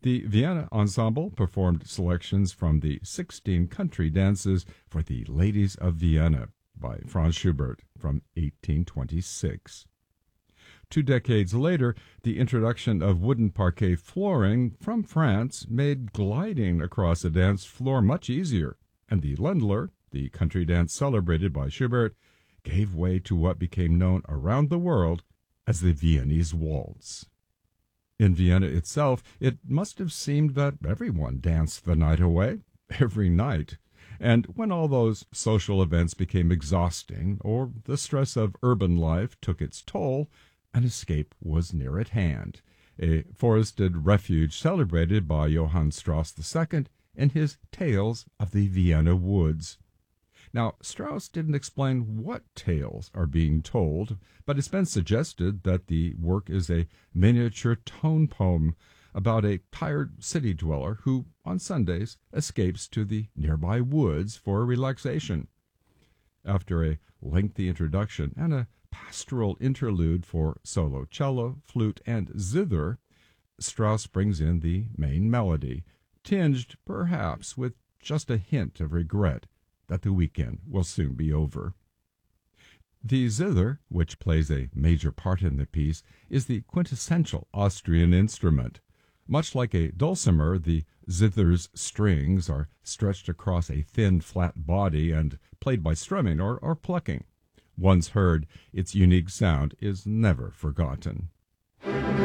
The Vienna Ensemble performed selections from the 16 country dances for the Ladies of Vienna by Franz Schubert from 1826. 2 decades later, the introduction of wooden parquet flooring from France made gliding across a dance floor much easier, and the Ländler, the country dance celebrated by Schubert, gave way to what became known around the world as the Viennese waltz. In Vienna itself, it must have seemed that everyone danced the night away, every night. And when all those social events became exhausting, or the stress of urban life took its toll, an escape was near at hand, a forested refuge celebrated by Johann Strauss II in his Tales of the Vienna Woods. Now, Strauss didn't explain what tales are being told, but it's been suggested that the work is a miniature tone poem about a tired city dweller who, on Sundays, escapes to the nearby woods for relaxation. After a lengthy introduction and a pastoral interlude for solo cello, flute, and zither, Strauss brings in the main melody, tinged, perhaps, with just a hint of regret that the weekend will soon be over. The zither, which plays a major part in the piece, is the quintessential Austrian instrument. Much like a dulcimer, the zither's strings are stretched across a thin, flat body and played by strumming or plucking. Once heard, its unique sound is never forgotten.